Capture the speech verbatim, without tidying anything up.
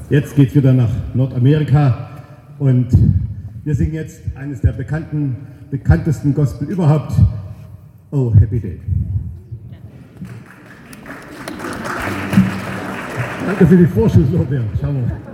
Jetzt geht es wieder nach Nordamerika und wir singen jetzt eines der bekannten, bekanntesten Gospel überhaupt, Oh Happy Day. Danke für die Vorschusslorbeeren. Schauen wir mal.